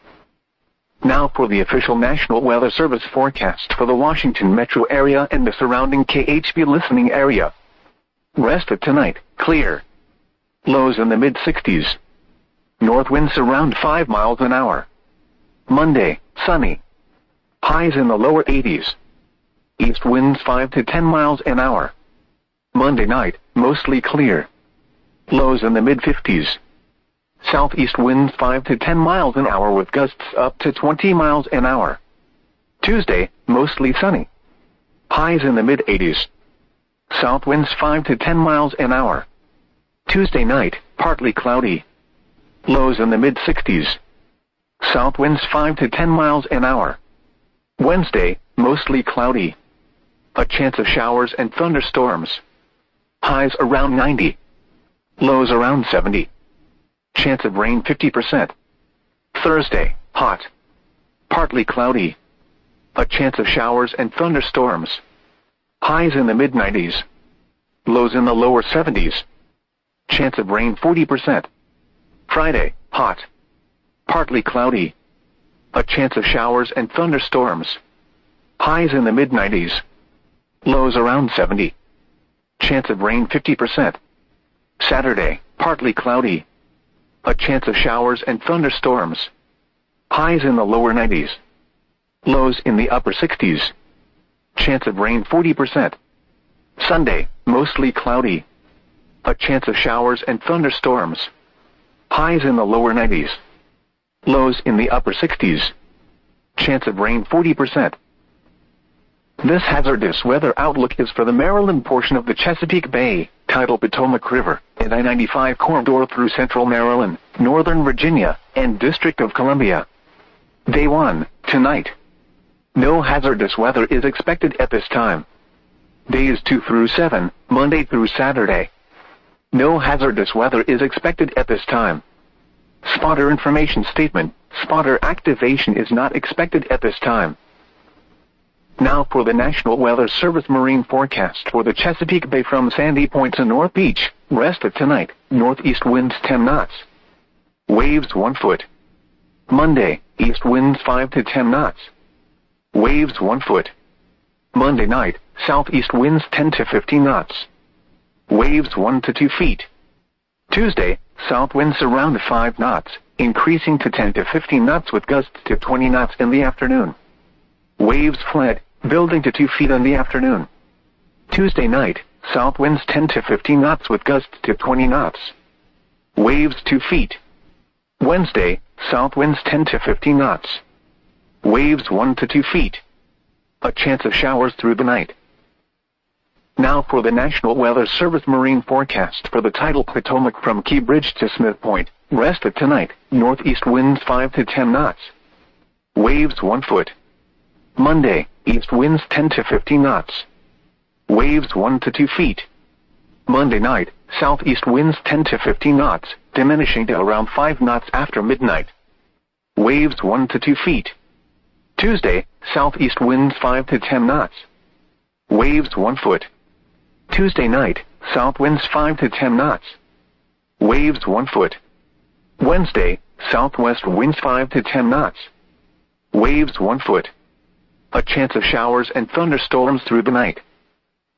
Now for the official National Weather Service forecast for the Washington metro area and the surrounding KHB listening area. Rest of tonight, clear. Lows in the mid-60s. North winds around 5 miles an hour. Monday, sunny. Highs in the lower 80s. East winds 5 to 10 miles an hour. Monday night, mostly clear. Lows in the mid-50s. Southeast winds 5 to 10 miles an hour with gusts up to 20 miles an hour. Tuesday, mostly sunny. Highs in the mid-80s. South winds 5 to 10 miles an hour. Tuesday night, partly cloudy. Lows in the mid-60s. South winds 5 to 10 miles an hour. Wednesday, mostly cloudy. A chance of showers and thunderstorms. Highs around 90. Lows around 70. Chance of rain 50%. Thursday, hot. Partly cloudy. A chance of showers and thunderstorms. Highs in the mid-90s. Lows in the lower 70s. Chance of rain 40%. Friday, hot. Partly cloudy. A chance of showers and thunderstorms. Highs in the mid-90s. Lows around 70. Chance of rain 50%. Saturday, partly cloudy. A chance of showers and thunderstorms. Highs in the lower 90s. Lows in the upper 60s. Chance of rain 40%. Sunday, mostly cloudy. A chance of showers and thunderstorms. Highs in the lower 90s. Lows in the upper 60s. Chance of rain 40%. This hazardous weather outlook is for the Maryland portion of the Chesapeake Bay, tidal Potomac River, and I-95 corridor through central Maryland, northern Virginia, and District of Columbia. Day 1, tonight. No hazardous weather is expected at this time. Days 2 through 7, Monday through Saturday. No hazardous weather is expected at this time. Spotter information statement. Spotter activation is not expected at this time. Now for the National Weather Service marine forecast for the Chesapeake Bay from Sandy Point to North Beach. Rest of tonight. Northeast winds 10 knots. Waves 1 foot. Monday, east winds 5 to 10 knots. Waves 1 foot. Monday night, southeast winds 10 to 15 knots. Waves 1 to 2 feet. Tuesday, south winds around 5 knots, increasing to 10 to 15 knots with gusts to 20 knots in the afternoon. Waves fled, building to 2 feet in the afternoon. Tuesday night, south winds 10 to 15 knots with gusts to 20 knots. Waves 2 feet. Wednesday, south winds 10 to 15 knots. Waves 1 to 2 feet. A chance of showers through the night. Now for the National Weather Service marine forecast for the tidal Potomac from Key Bridge to Smith Point. Rest of tonight, northeast winds 5 to 10 knots. Waves 1 foot. Monday, east winds 10 to 15 knots. Waves 1 to 2 feet. Monday night, southeast winds 10 to 15 knots, diminishing to around 5 knots after midnight. Waves 1 to 2 feet. Tuesday, southeast winds 5 to 10 knots. Waves 1 foot. Tuesday night, south winds 5 to 10 knots. Waves 1 foot. Wednesday, southwest winds 5 to 10 knots. Waves 1 foot. A chance of showers and thunderstorms through the night.